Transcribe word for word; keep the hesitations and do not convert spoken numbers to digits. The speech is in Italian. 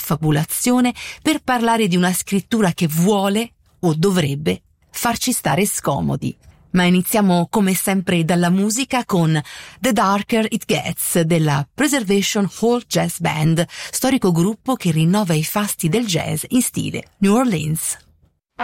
confabulazione per parlare di una scrittura che vuole, o dovrebbe, farci stare scomodi. Ma iniziamo come sempre dalla musica con The Darker It Gets della Preservation Hall Jazz Band, storico gruppo che rinnova i fasti del jazz in stile New Orleans.